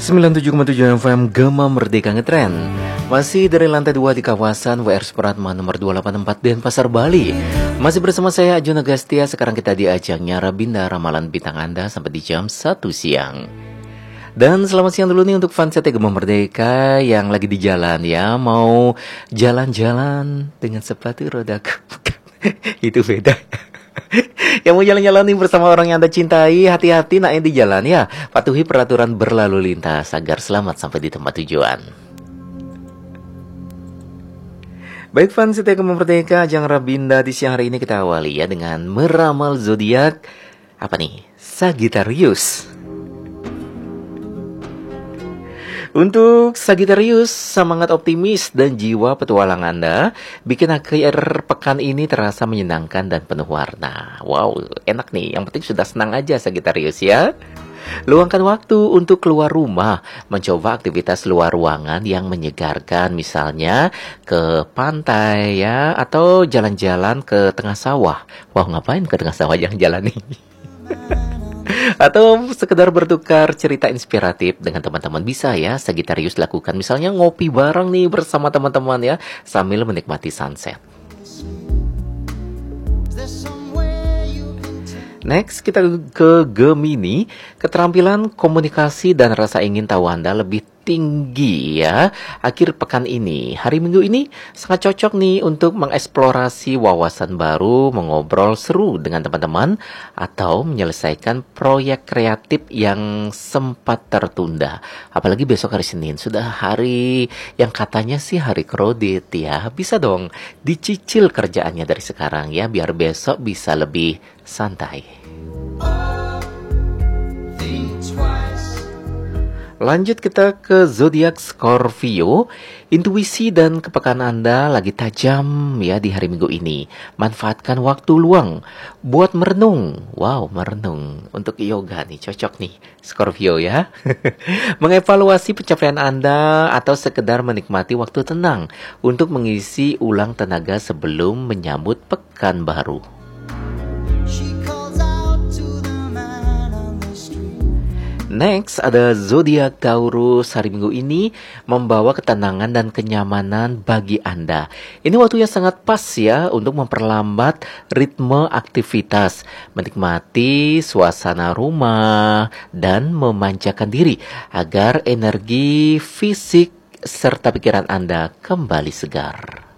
97,7 FM Gema Merdeka Ngetren. Masih dari lantai 2 di kawasan WR Supratman nomor 284 Denpasar, Bali. Masih bersama saya Ajun Agastia. Sekarang kita di ajangnya Rabinda Ramalan Bintang Anda sampai di jam 1 siang. Dan selamat siang dulu nih untuk fans setia Gema Merdeka yang lagi di jalan ya. Mau jalan-jalan dengan sepatu roda. Itu beda. Yang mau jalan-jalan nih bersama orang yang Anda cintai, hati-hati naknya di jalan ya. Patuhi peraturan berlalu lintas agar selamat sampai di tempat tujuan. Baik fans setia Gema Merdeka, ajang Rabinda di siang hari ini kita awali ya dengan meramal zodiak. Apa nih? Sagittarius. Untuk Sagittarius, semangat optimis dan jiwa petualang Anda bikin akhir pekan ini terasa menyenangkan dan penuh warna. Wow, enak nih. Yang penting sudah senang aja Sagittarius ya. Luangkan waktu untuk keluar rumah, mencoba aktivitas luar ruangan yang menyegarkan, misalnya ke pantai ya, atau jalan-jalan ke tengah sawah. Wow, ngapain ke tengah sawah jalan-jalan nih? Atau sekedar bertukar cerita inspiratif dengan teman-teman bisa ya Sagittarius lakukan. Misalnya ngopi bareng nih bersama teman-teman ya sambil menikmati sunset. Next kita ke Gemini. Keterampilan komunikasi dan rasa ingin tahu Anda lebih tinggi ya akhir pekan ini. Hari Minggu ini sangat cocok nih untuk mengeksplorasi wawasan baru, mengobrol seru dengan teman-teman, atau menyelesaikan proyek kreatif yang sempat tertunda. Apalagi besok hari Senin, sudah hari yang katanya sih hari kredit ya. Bisa dong dicicil kerjaannya dari sekarang ya, biar besok bisa lebih santai. Lanjut kita ke zodiak Scorpio. Intuisi dan kepekaan Anda lagi tajam ya di hari Minggu ini. Manfaatkan waktu luang buat merenung. Wow, merenung untuk yoga nih, cocok nih Scorpio ya. Mengevaluasi pencapaian Anda atau sekedar menikmati waktu tenang untuk mengisi ulang tenaga sebelum menyambut pekan baru. Next, ada zodiak Taurus. Hari Minggu ini membawa ketenangan dan kenyamanan bagi Anda. Ini waktu yang sangat pas ya untuk memperlambat ritme aktivitas, menikmati suasana rumah, dan memanjakan diri agar energi fisik serta pikiran Anda kembali segar.